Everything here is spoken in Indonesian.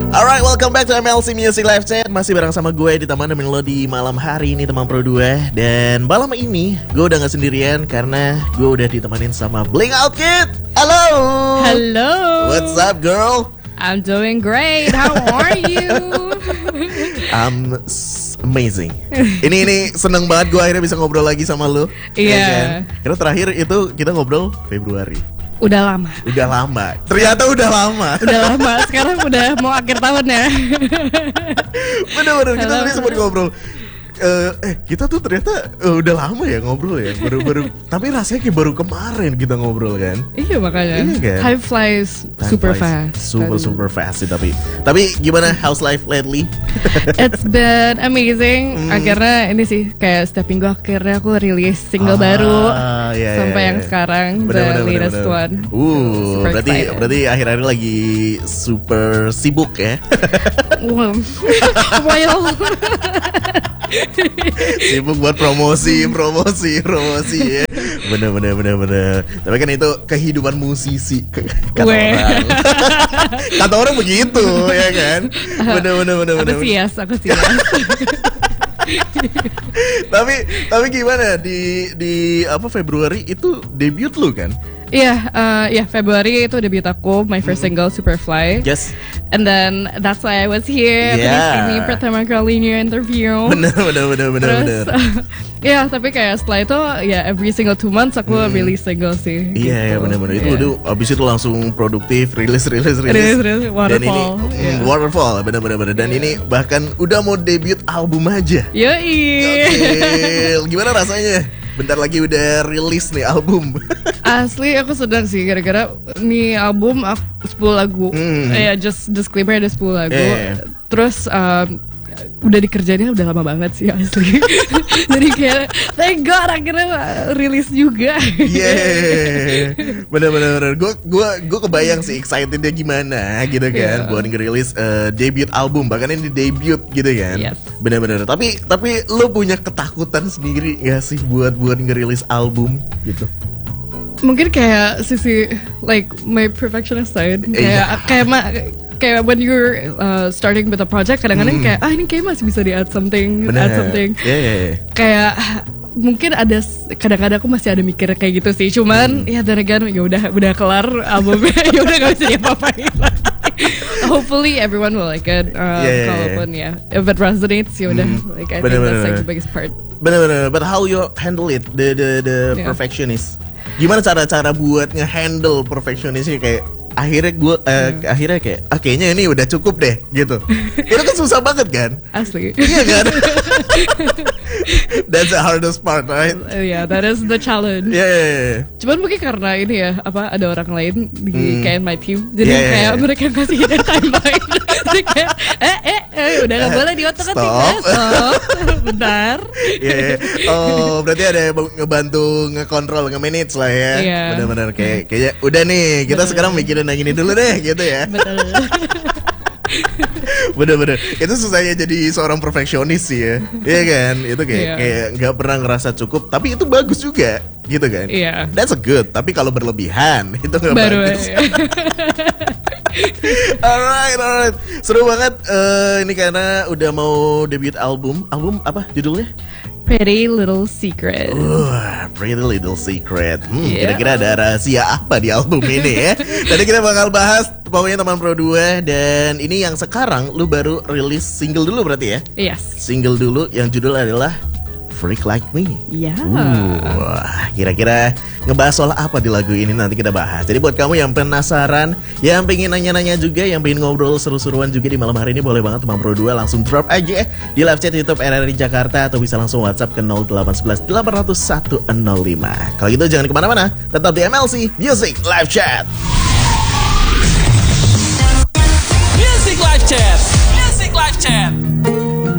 Alright, welcome back to MLC Music Live Chat. Masih bareng sama gue di Taman nemenin lo di malam hari ini teman Pro 2. Dan malam ini gue udah gak sendirian karena gue udah ditemenin sama Bling Out Kid. Halo. Hello. What's up girl? I'm doing great. How are you? I'm amazing. Ini seneng banget gue akhirnya bisa ngobrol lagi sama lo. Iya. Ya kan? Karena terakhir itu kita ngobrol Februari. Udah lama. Udah lama. Ternyata udah lama. Udah lama. Sekarang udah mau akhir tahun ya. Bener-bener kita tadi sempat ngobrol. Kita tuh ternyata udah lama ya ngobrol ya. Baru tapi rasanya kayak baru kemarin kita ngobrol kan. Iya makanya. Iya kan? Time flies super fast. Super fast sih tapi gimana how's life lately? It's been amazing. Akhirnya ini sih kayak setiap minggu akhirnya aku rilis single baru. Sampai yang sekarang the latest one. Berarti akhir-akhir lagi super sibuk ya. Well. Sibuk buat promosi ya. Bener. Tapi kan itu kehidupan musisi kata orang begitu ya kan. Bener. Aku sias. tapi gimana di apa Februari itu debut lu kan? Iya, Februari itu debut aku, my first single Superfly. Yes. And then that's why I was here. Yeah. Ini pertama kali interview. Bener. Terus, ya, tapi kayak setelah itu ya every single 2 months aku release single sih. Iya, gitu. bener. Itu abis itu langsung produktif, rilis. Waterfall. Dan ini Waterfall, bener. Dan ini bahkan udah mau debut album aja. Yoi. Oke, gimana rasanya? Bentar lagi udah rilis nih album. Asli aku sedang sih gara-gara nih album 10 lagu. Ya just disclaimer ada 10 lagu. Terus udah dikerjainnya udah lama banget sih asli. Jadi kayak thank God akhirnya rilis juga. Bener. Gue kebayang sih excitednya gimana gitu kan buat ngerilis debut album, bahkan ini debut gitu kan. Yes. Bener. Tapi lo punya ketakutan sendiri gak sih buat ngerilis album gitu? Mungkin kayak sisi like my perfectionist side kayak when you're starting with a project kadang-kadang kayak ini kayak masih bisa di-add something. Yeah. Kayak mungkin ada kadang-kadang aku masih ada mikir kayak gitu sih. Cuman ya dari kan ya udah kelar albumnya ya udah gak bisa diapa-apain lagi. Hopefully everyone will like it. Kalaupun if it resonates ya udah like I think that's like the biggest part. Bener. But how you handle it the perfectionist? Gimana cara buat nge-handle perfectionistnya kayak akhirnya kayak kayaknya ini udah cukup deh gitu. Itu kan susah banget kan? Asli. Iya kan? That's the hardest part, right? Yeah, that is the challenge. Yeah. Cuman mungkin karena ini ya ada orang lain di kayak my team. Jadi kayak mereka kasih kita timeline. Jadi kayak udah gak boleh diotak-atik. Stop. Bentar. Oh, berarti ada yang ngebantu ngekontrol, nge-manage lah ya. Bener-bener kayaknya udah nih kita sekarang mikirin yang ini dulu deh gitu ya. Betul. Bener. Itu susahnya jadi seorang perfeksionis sih ya. Iya kan? Itu kayak gak pernah ngerasa cukup. Tapi itu bagus juga gitu kan? Iya. That's a good. Tapi kalau berlebihan itu gak bagus. Alright. Seru banget. Ini karena udah mau debut album. Album apa judulnya? Pretty Little Secret. Pretty Little Secret. Kira-kira ada rahasia apa di album ini ya? Tadi kita bakal bahas pokoknya teman Pro 2. Dan ini yang sekarang lu baru rilis single dulu berarti ya? Yes. Single dulu yang judul adalah Freak Like Me. Iya. Kira-kira ngebahas soal apa di lagu ini nanti kita bahas. Jadi buat kamu yang penasaran, yang pengen nanya-nanya juga, yang pengen ngobrol seru-seruan juga di malam hari ini, boleh banget teman Pro 2 langsung drop aja di live chat YouTube RRI Jakarta atau bisa langsung WhatsApp ke 0811 800 105. Kalau gitu jangan kemana-mana, tetap di MLC Music Live Chat. Music Live Chat.